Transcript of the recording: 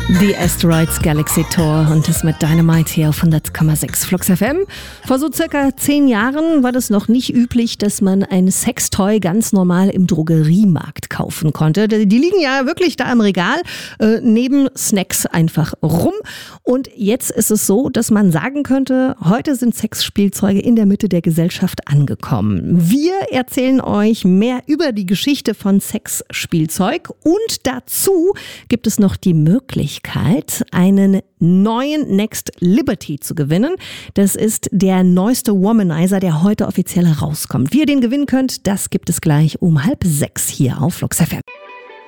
Die Asteroids Galaxy Tour und das mit Dynamite hier auf 100,6 Flux FM. Vor so circa 10 Jahren war das noch nicht üblich, dass man ein Sextoy ganz normal im Drogeriemarkt kaufen konnte. Die liegen ja wirklich da im Regal, neben Snacks einfach rum. Und jetzt ist es so, dass man sagen könnte, heute sind Sexspielzeuge in der Mitte der Gesellschaft angekommen. Wir erzählen euch mehr über die Geschichte von Sexspielzeug und dazu gibt es noch die Möglichkeit, einen neuen Next Liberty zu gewinnen. Das ist der neueste Womanizer, der heute offiziell herauskommt. Wie ihr den gewinnen könnt, das gibt es gleich um 5:30 hier auf Flux FM.